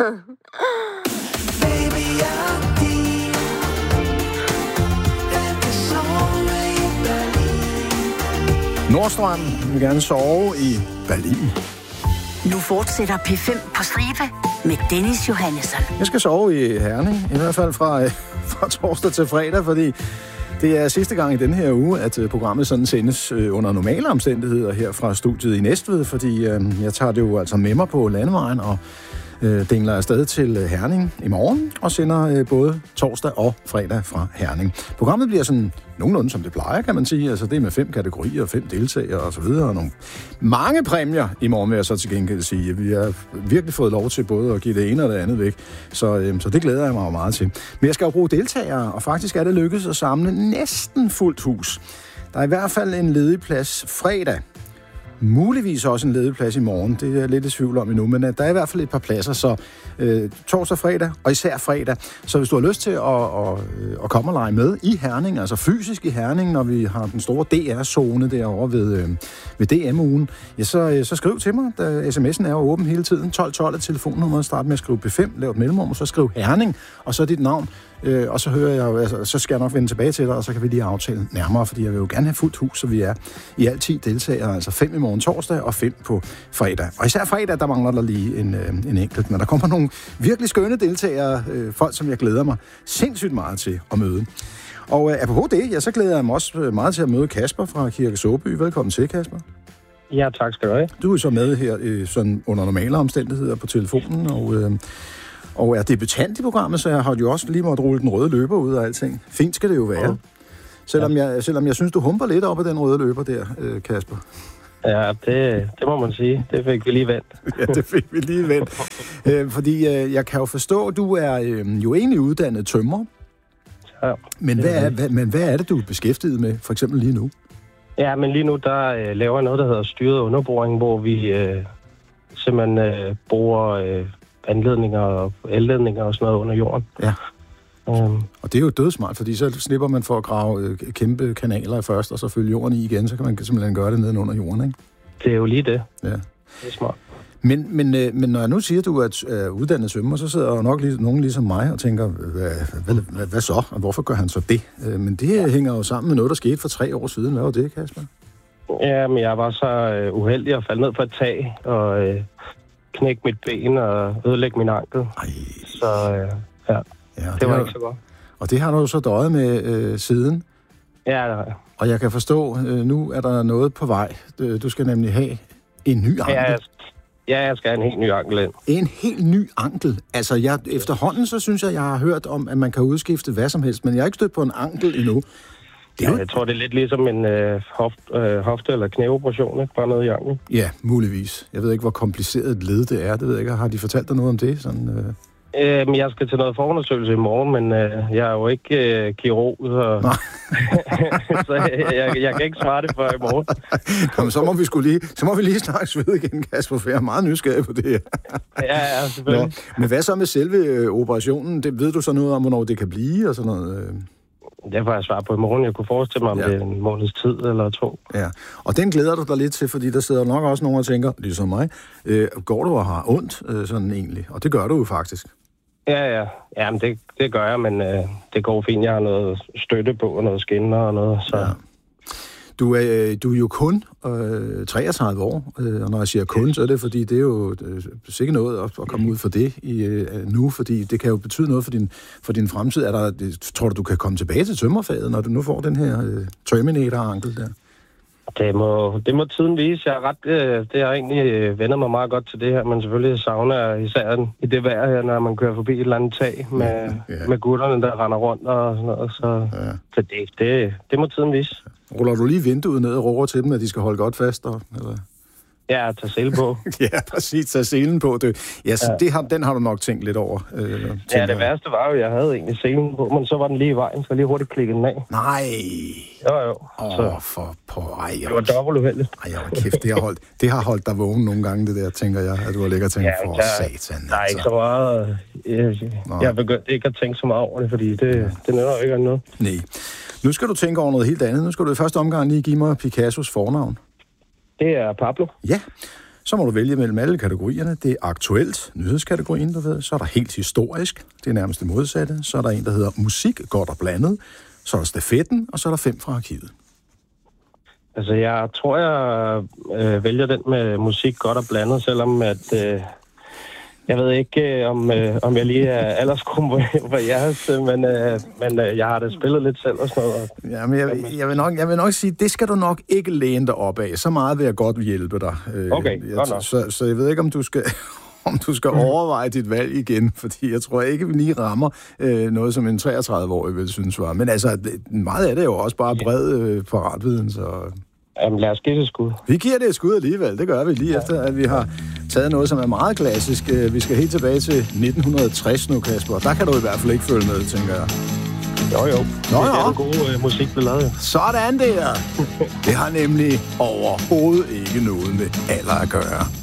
Baby, jeg er din. Jeg kan sove i Berlin. Nordstrøm vil gerne sove i Berlin. Nu fortsætter P5 på stribe med Dennis Johannesson. Jeg skal sove i Herning, i hvert fald fra torsdag til fredag, fordi det er sidste gang i denne her uge, at programmet sådan sendes under normale omstændigheder her fra studiet i Næstved, fordi jeg tager det jo altså med mig på landevejen og dingler afsted til Herning i morgen og sender både torsdag og fredag fra Herning. Programmet bliver sådan nogenlunde som det plejer, kan man sige. Altså det er med 5 kategorier, 5 deltagere og så videre. Og nogle mange præmier i morgen, vil jeg så til gengæld sige. Vi har virkelig fået lov til både at give det ene og det andet væk. Så det glæder jeg mig meget til. Men jeg skal jo bruge deltagere, og faktisk er det lykkedes at samle næsten fuldt hus. Der er i hvert fald en ledig plads fredag. Muligvis også en ledig plads i morgen. Det er jeg lidt i tvivl om endnu, men der er i hvert fald et par pladser, så torsdag, fredag og især fredag. Så hvis du har lyst til at komme og lege med i Herning, altså fysisk i Herning, når vi har den store DR-zone derovre ved DM-ugen, ja, så skriv til mig. SMS'en er jo åben hele tiden. 1212 er telefonnummeret. Start med at skrive P5, lav et mellemrum, og så skriv Herning, og så dit navn. Og så hører jeg, altså, så skal jeg nok vende tilbage til dig, og så kan vi lige aftale nærmere, fordi jeg vil jo gerne have fuldt hus, så vi er i alt 10 deltagere, altså 5 i morgen torsdag og 5 på fredag. Og især fredag, der mangler der lige en enkelt, men der kommer nogle virkelig skønne deltagere, folk, som jeg glæder mig sindssygt meget til at møde. Og apropos det, ja, så glæder jeg mig også meget til at møde Kasper fra Kirke Såby. Velkommen til, Kasper. Ja, tak skal du have. Du er så med her sådan under normale omstændigheder på telefonen, og er debutant i programmet, så jeg har jo også lige måttet rulle den røde løber ud af alting. Fint skal det jo være. Selvom jeg synes, du humper lidt op af den røde løber der, Kasper. Ja, det må man sige. Det fik vi lige vendt. Ja, det fik vi lige vendt. Fordi jeg kan jo forstå, at du er jo egentlig uddannet tømrer. Ja. Men hvad er det, du er beskæftiget med, for eksempel lige nu? Ja, men lige nu, der laver jeg noget, der hedder styret underboring, hvor vi simpelthen bruger anledninger og elledninger og sådan noget under jorden. Ja. Og det er jo dødsmart, fordi så slipper man for at grave kæmpe kanaler først, og så fylde jorden i igen, så kan man simpelthen gøre det nedenunder jorden, ikke? Det er jo lige det. Ja. Det er smart. Men når jeg nu siger, at du er uddannet tømrer, så sidder der nok nogen ligesom mig og tænker, hvad så? Og hvorfor gør han så det? Men det hænger jo sammen med noget, der skete for 3 år siden. Hvad var det, Kasper? Ja, men jeg var så uheldig at falde ned fra et tag og knække mit ben og ødelægge min ankel. Så ja, det var ikke så godt. Og det har du så døjet med siden? Ja, det har jeg. Og jeg kan forstå, nu er der noget på vej. Du skal nemlig have en ny ankel. Ja, jeg skal have en helt ny ankel ind. En helt ny ankel? Altså, efterhånden så synes jeg har hørt om, at man kan udskifte hvad som helst, men jeg har ikke stødt på en ankel endnu. Jeg tror, det er lidt ligesom en hofte- eller knæoperation, ikke? Bare noget i anklen. Ja, muligvis. Jeg ved ikke, hvor kompliceret et led det er. Det ved jeg ikke. Har de fortalt dig noget om det? Sådan, Jeg skal til noget forundersøgelse i morgen, men jeg er jo ikke kirurg, så jeg kan ikke svare det før i morgen. Jamen, så må vi lige snakkes ved igen, Kasper, for jeg er meget nysgerrig på det her. Ja, selvfølgelig. Men hvad så med selve operationen? Det ved du så noget om, hvornår det kan blive og sådan noget? Det får jeg svare på i morgen. Jeg kunne forestille mig, om det er en måneds tid eller 2. Ja, og den glæder du dig lidt til, fordi der sidder nok også nogen og tænker, ligesom mig, går du og har ondt sådan egentlig? Og det gør du jo faktisk. Ja. Jamen, det gør jeg, men det går fint. Jeg har noget støtte på og noget skinner og noget, så... Ja. Du er jo kun 33 år, og når jeg siger kun, så er det, fordi det er jo sikkert noget at komme ud for det nu, fordi det kan jo betyde noget for din fremtid. Tror du kan komme tilbage til tømmerfaget, når du nu får den her Terminator-ankel der? Det må tiden vise. Det har egentlig vendt mig meget godt til det her, men selvfølgelig savner jeg især i det vejr her, når man kører forbi et eller andet tag med gutterne, der render rundt og sådan noget. Så det må tiden vise. Ruller du lige vinduet ned og råber til dem, at de skal holde godt fast? Eller? Ja, tage sele på. Ja, præcis. Tage selen på. Den har du nok tænkt lidt over. Ja, det værste var jo, at jeg havde egentlig selen på, men så var den lige i vejen, så jeg lige hurtigt klikkede den af. Nej! Jo. Det var dobbelt uheldigt. Ej, kæft, det har holdt dig vågen nogle gange, det der, tænker jeg, at du har lækkert tænkt for satan. Der er ikke så meget... Jeg har begyndt ikke at tænke så meget over det, fordi det nytter jo ikke noget. Nej. Nu skal du tænke over noget helt andet. Nu skal du i første omgang lige give mig Picassos fornavn. Det er Pablo. Ja. Så må du vælge mellem alle kategorierne. Det er aktuelt, nyhedskategorien, du ved. Så er der helt historisk, det er nærmest det modsatte. Så er der en, der hedder musik, godt og blandet. Så er der stafetten, og så er der 5 fra arkivet. Altså, jeg tror, jeg vælger den med musik godt og blandet, selvom at... Jeg ved ikke, om jeg lige er aldersgruppe for jeres, men jeg har det spillet lidt selv og sådan noget. Ja, men jeg vil nok sige, det skal du nok ikke læne dig op af. Så meget vil jeg godt hjælpe dig. Okay, godt nok. Så jeg ved ikke, om du skal overveje dit valg igen, fordi jeg tror ikke, vi lige rammer noget, som en 33-årig vil synes var. Men altså, meget af det er jo også bare bred paratviden, så... Jamen, lad os give det et skud. Vi giver det et skud alligevel. Det gør vi lige efter, at vi har taget noget, som er meget klassisk. Vi skal helt tilbage til 1960 nu, Kasper. Der kan du i hvert fald ikke følge med, tænker jeg. Jo. Det er en god musik, vi lavede. Sådan der. Det har nemlig overhovedet ikke noget med alder at gøre.